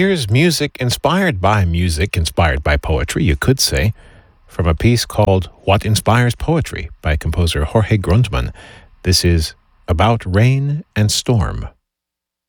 Here's music inspired by poetry, you could say, from a piece called What Inspires Poetry by composer Jorge Grundmann. This is About Rain and Storm.